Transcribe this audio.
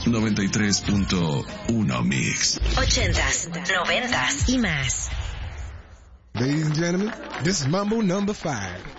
93.1 Mix. 80s, 90s y más. Ladies and gentlemen, this is Mambo number 5.